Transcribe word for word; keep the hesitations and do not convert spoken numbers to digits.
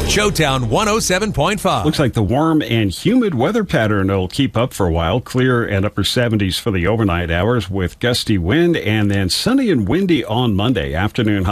Showtown one oh seven point five. Looks like the warm and humid weather pattern will keep up for a while. Clear and upper seventies for the overnight hours with gusty wind, and then sunny and windy on Monday. Afternoon